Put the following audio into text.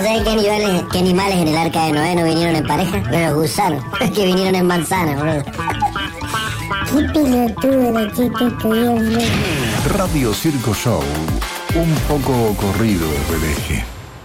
¿Sabes qué animales en el arca de Noé no vinieron en pareja? Los gusanos, que vinieron en manzanas, bro. Qué pelotudo la chica estudió. Radio Circo Show, un poco corrido de hereje.